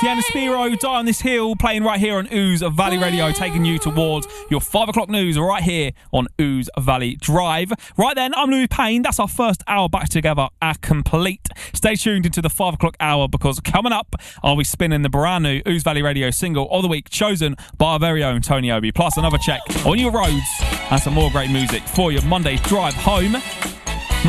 Yen Spiro, Die on This Hill, playing right here on Ooze Valley Radio, taking you towards your 5 o'clock news right here on Ooze Valley Drive. Right then, I'm Louis Payne. That's our first hour back together, complete. Stay tuned into the 5 o'clock hour, because coming up, I'll be spinning the brand new Ooze Valley Radio single of the week, chosen by our very own Tony Obi, plus another check on your roads and some more great music for your Monday's drive home.